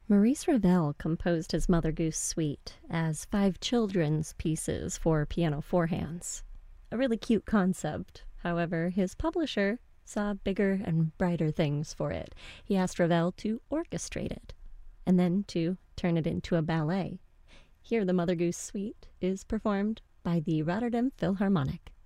Maurice Ravel composed his Mother Goose Suite as 5 children's pieces for piano four hands. A really cute concept. However, his publisher saw bigger and brighter things for it. He asked Ravel to orchestrate it, and then to turn it into a ballet. Here, the Mother Goose Suite is performed by the Rotterdam Philharmonic.